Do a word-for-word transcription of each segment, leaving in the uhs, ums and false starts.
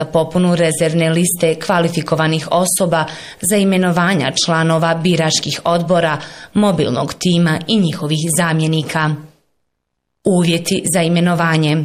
popunu rezervne liste kvalifikovanih osoba za imenovanja članova biračkih odbora, mobilnog tima i njihovih zamjenika. Uvjeti za imenovanje.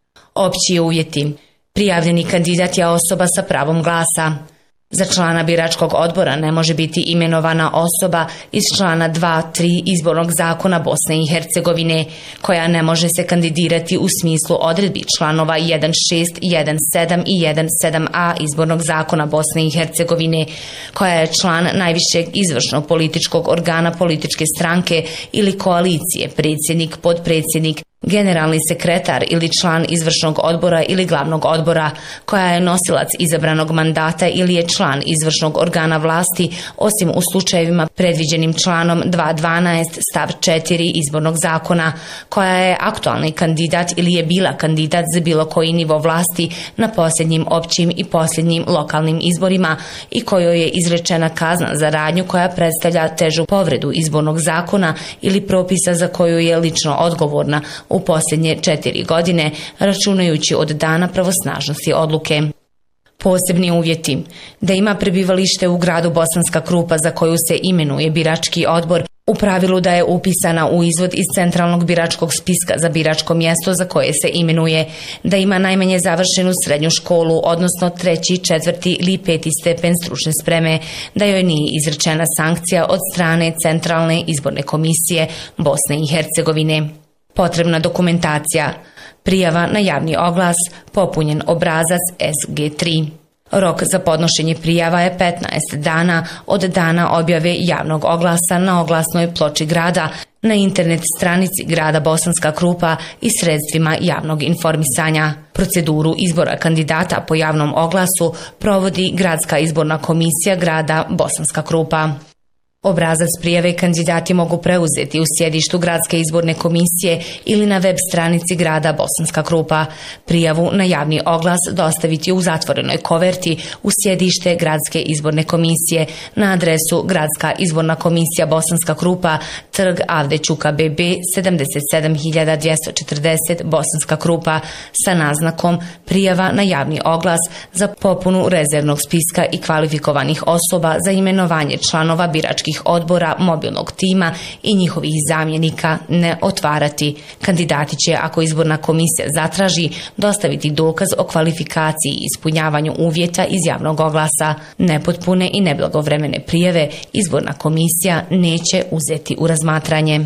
Opći uvjeti. Prijavljeni kandidat je osoba sa pravom glasa. Za člana biračkog odbora ne može biti imenovana osoba iz člana dva tri Izbornog zakona Bosne i Hercegovine, koja ne može se kandidirati u smislu odredbi članova jedan šest, jedan sedam i jedan sedam a Izbornog zakona Bosne i Hercegovine, koja je član najvišeg izvršnog političkog organa političke stranke ili koalicije, predsjednik, podpredsjednik, generalni sekretar ili član izvršnog odbora ili glavnog odbora, koja je nosilac izabranog mandata ili je član izvršnog organa vlasti, osim u slučajevima predviđenim članom dvesta dvanaest stav četiri Izbornog zakona, koja je aktualni kandidat ili je bila kandidat za bilo koji nivo vlasti na posljednjim općim i posljednjim lokalnim izborima i kojoj je izrečena kazna za radnju koja predstavlja težu povredu Izbornog zakona ili propisa za koju je lično odgovorna u posljednje četiri godine, računajući od dana pravosnažnosti odluke. Posebni uvjeti. Da ima prebivalište u gradu Bosanska Krupa za koju se imenuje birački odbor, u pravilu da je upisana u izvod iz centralnog biračkog spiska za biračko mjesto za koje se imenuje, da ima najmanje završenu srednju školu, odnosno treći, četvrti ili peti stepen stručne spreme, da joj nije izrečena sankcija od strane Centralne izborne komisije Bosne i Hercegovine. Potrebna dokumentacija. Prijava na javni oglas, popunjen obrazac S G tri. Rok za podnošenje prijava je petnaest dana od dana objave javnog oglasa na oglasnoj ploči grada, na internet stranici grada Bosanska Krupa i sredstvima javnog informisanja. Proceduru izbora kandidata po javnom oglasu provodi Gradska izborna komisija grada Bosanska Krupa. Obrazac prijave kandidati mogu preuzeti u sjedištu Gradske izborne komisije ili na web stranici grada Bosanska Krupa. Prijavu na javni oglas dostaviti u zatvorenoj koverti u sjedište Gradske izborne komisije na adresu Gradska izborna komisija Bosanska Krupa, trg Avde Ćuka B B sedamdeset sedam hiljada dvjesto četrdeset Bosanska Krupa sa naznakom prijava na javni oglas za popunu rezervnog spiska i kvalifikovanih osoba za imenovanje članova biračkih odbora, mobilnog tima i njihovih zamjenika ne otvarati. Kandidati će, ako izborna komisija zatraži, dostaviti dokaz o kvalifikaciji i ispunjavanju uvjeta iz javnog oglasa. Nepotpune i neblagovremene prijave izborna komisija neće uzeti u razmatranje.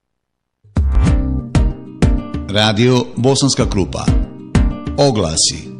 Radio Bosanska Krupa. Oglasi.